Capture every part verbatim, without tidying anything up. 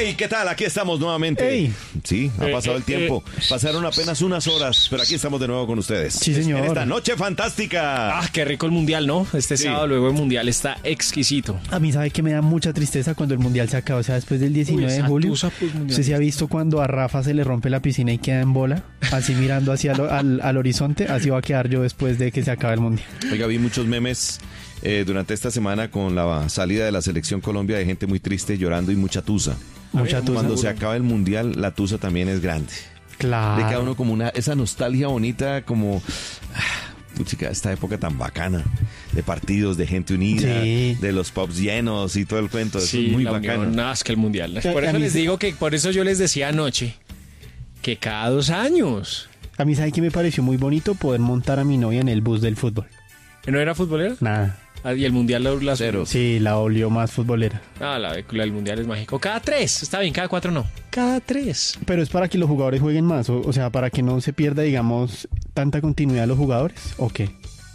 Hey, ¿qué tal? Aquí estamos nuevamente. Hey. Sí, ha Eh, pasado eh, el tiempo. eh. Pasaron apenas unas horas, pero aquí estamos de nuevo con ustedes. Sí, señor. En esta noche fantástica. Ah, qué rico el mundial, ¿no? Este Sí. sábado luego el mundial está exquisito. A mí sabe que me da mucha tristeza cuando el mundial se acaba, o sea, después del diecinueve Uy, de esa julio. tusa, pues, mundial. ¿Usted se ha visto cuando a Rafa se le rompe la piscina y queda en bola? Así mirando hacia lo- al, al horizonte, así va a quedar yo después de que se acabe el mundial. Oiga, vi muchos memes eh, durante esta semana con la salida de la selección Colombia de gente muy triste, llorando y mucha tusa. Mucha tusa. Cuando se acaba el mundial, la tusa también es grande. Claro. De cada uno como una, esa nostalgia bonita, como, ah, puchica, esta época tan bacana, de partidos, de gente unida, Sí. de los pubs llenos y todo el cuento, eso Sí, es muy la bacano. unión, nada, es que el mundial. A- Por a eso mí les sí- digo que, por eso yo les decía anoche, que cada dos años. A mí sabe que me pareció muy bonito poder montar a mi novia en el bus del fútbol. ¿No era futbolero? Nada. Ah, y el mundial la, la Cero. Sí, la olió más futbolera. Ah, la, la del mundial es mágico. Cada tres, está bien, cada cuatro no. Cada tres. Pero es para que los jugadores jueguen más, o, o sea, para que no se pierda, digamos, tanta continuidad de los jugadores, ¿o qué?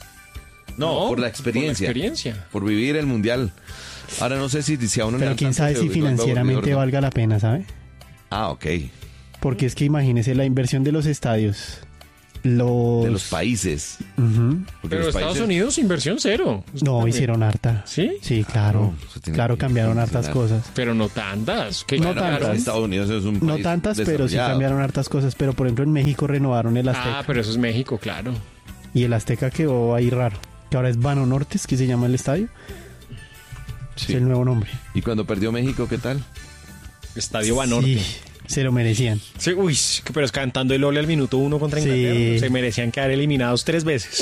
No, por la experiencia. Por la experiencia. Por vivir el mundial. Ahora no sé si, si a uno le Pero dan quién tanto sabe que- si que financieramente aburridor. valga la pena, ¿sabe? Ah, ok. Porque es que imagínese la inversión de los estadios. Los... De los países. Ujú. Porque Pero los Estados países- Unidos, inversión cero. No, También. hicieron harta. ¿Sí? Sí, claro. Claro, eso tiene Claro, que cambiaron hartas funcionar. cosas. Pero no tantas. ¿Qué No cambiaron? tantas. Estados Unidos es un No país tantas, pero sí desarrollado. cambiaron hartas cosas. Pero, por ejemplo, en México renovaron el Azteca. Ah, pero eso es México, claro. Y el Azteca quedó ahí raro. Que ahora es Bano Nortes, que se llama el estadio. Sí. Es el nuevo nombre. Y cuando perdió México, ¿qué tal? Estadio Banorte. Sí, se lo merecían. Sí, uy, pero es cantando el ole al minuto uno contra Sí. Inglaterra. Se merecían quedar eliminados tres veces.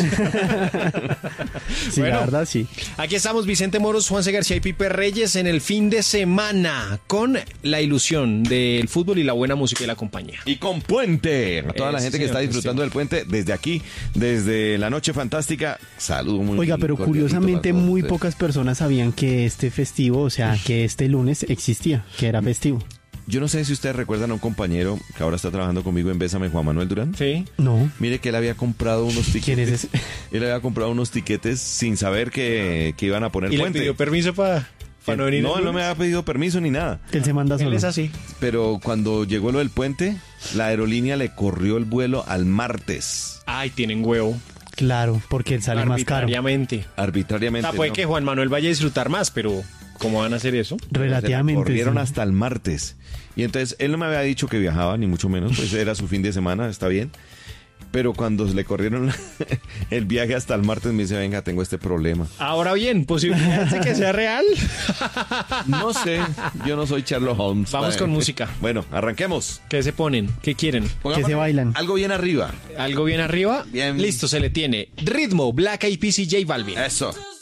Sí, Bueno. la verdad, sí. Aquí estamos, Vicente Moros, Juanse García y Pipe Reyes en el fin de semana con la ilusión del fútbol y la buena música y la compañía. Y con puente. A toda la Eh, gente sí, que está señor, disfrutando del puente, desde aquí, desde la noche fantástica, saludo muy Oiga, pero cordialito curiosamente para todos muy ustedes. pocas personas sabían que este festivo, o sea, que este lunes existía, que era festivo. Yo no sé si ustedes recuerdan a un compañero que ahora está trabajando conmigo en Bésame, Juan Manuel Durán. Sí. No. Mire que él había comprado unos tiquetes. ¿Quién es ese? Él había comprado unos tiquetes sin saber que, que iban a poner Y le puente. pidió permiso para Que- no venir. no, el él no me lunes. había pedido permiso ni nada. Él se manda Él solo. es así. Pero cuando llegó lo del puente, la aerolínea le corrió el vuelo al martes. Ay, tienen huevo. Claro, porque él sale más caro. Arbitrariamente. O Arbitrariamente. sea, puede ¿no? que Juan Manuel vaya a disfrutar más, pero ¿cómo van a hacer eso? Relativamente. Se la corrieron sí. hasta el martes. Y entonces él no me había dicho que viajaba, ni mucho menos, pues era su fin de semana, está bien. Pero cuando le corrieron el viaje hasta el martes, me dice, venga, tengo este problema. Ahora bien, posibilidad de que sea real. No sé, yo no soy Sherlock Holmes. Vamos con música. Bueno, arranquemos. ¿Qué se ponen? ¿Qué quieren? Pongamos Que se bailan. Algo bien arriba. ¿Algo bien arriba? Bien. Listo, se le tiene. Ritmo, Black Eyed Peas y J Balvin. Eso.